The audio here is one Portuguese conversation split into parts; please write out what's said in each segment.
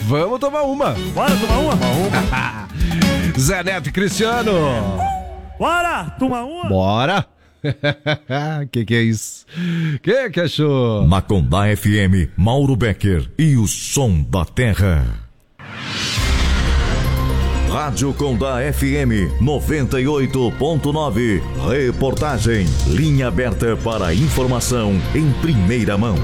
Vamos tomar uma. Bora tomar uma? Zé Neto e Cristiano. Bora tomar uma? Bora. Que é isso? Que achou? Macondá FM, Mauro Becker e o som da terra. Rádio Condá FM 98.9. Reportagem. Linha aberta para informação em primeira mão.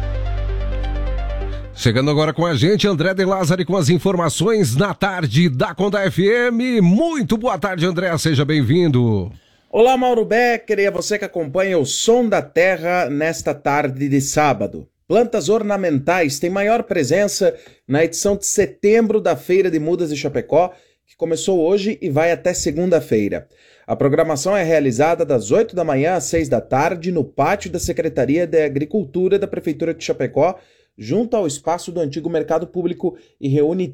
Chegando agora com a gente, André de Lázari com as informações na tarde da Condá FM. Muito boa tarde, André. Seja bem-vindo. Olá, Mauro Becker e a você que acompanha o Som da Terra nesta tarde de sábado. Plantas ornamentais têm maior presença na edição de setembro da Feira de Mudas de Chapecó, que começou hoje e vai até segunda-feira. A programação é realizada das 8 da manhã às 6 da tarde no pátio da Secretaria de Agricultura da Prefeitura de Chapecó, junto ao espaço do antigo Mercado Público, e reúne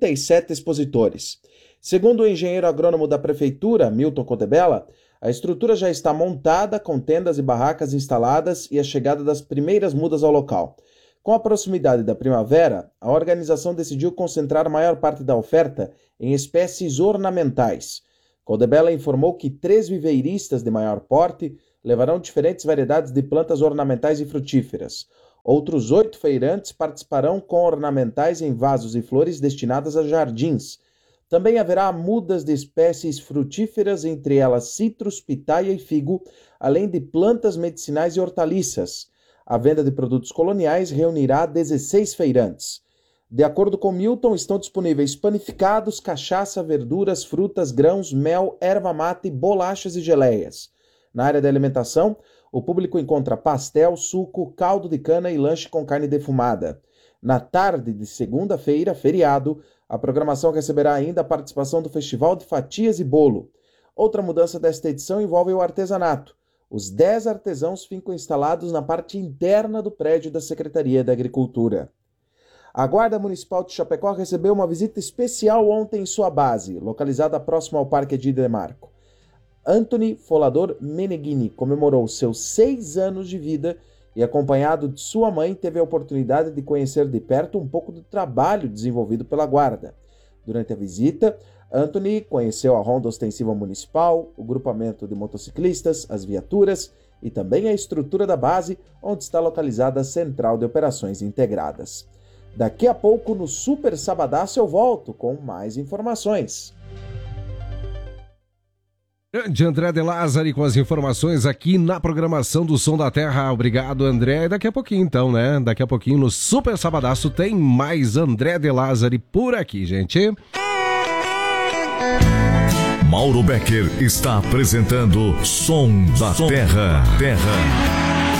37 expositores. Segundo o engenheiro agrônomo da Prefeitura, Milton Codebella, a estrutura já está montada, com tendas e barracas instaladas e a chegada das primeiras mudas ao local. Com a proximidade da primavera, a organização decidiu concentrar a maior parte da oferta em espécies ornamentais. Codebella informou que 3 viveiristas de maior porte levarão diferentes variedades de plantas ornamentais e frutíferas. Outros 8 feirantes participarão com ornamentais em vasos e flores destinadas a jardins. Também haverá mudas de espécies frutíferas, entre elas citros, pitaia e figo, além de plantas medicinais e hortaliças. A venda de produtos coloniais reunirá 16 feirantes. De acordo com Milton, estão disponíveis panificados, cachaça, verduras, frutas, grãos, mel, erva mate, bolachas e geleias. Na área da alimentação, o público encontra pastel, suco, caldo de cana e lanche com carne defumada. Na tarde de segunda-feira, feriado, a programação receberá ainda a participação do Festival de Fatias e Bolo. Outra mudança desta edição envolve o artesanato. Os 10 artesãos ficam instalados na parte interna do prédio da Secretaria da Agricultura. A Guarda Municipal de Chapecó recebeu uma visita especial ontem em sua base, localizada próximo ao Parque Edir Demarco. Anthony Folador Meneghini comemorou seus 6 anos de vida e, acompanhado de sua mãe, teve a oportunidade de conhecer de perto um pouco do trabalho desenvolvido pela Guarda. Durante a visita, Anthony conheceu a Ronda Ostensiva Municipal, o grupamento de motociclistas, as viaturas e também a estrutura da base, onde está localizada a Central de Operações Integradas. Daqui a pouco, no Super Sabadaço, eu volto com mais informações. Grande André de Lázari com as informações aqui na programação do Som da Terra. Obrigado, André. E daqui a pouquinho, então, né? Daqui a pouquinho, no Super Sabadaço, tem mais André de Lázari por aqui, gente. Mauro Becker está apresentando Som da Terra.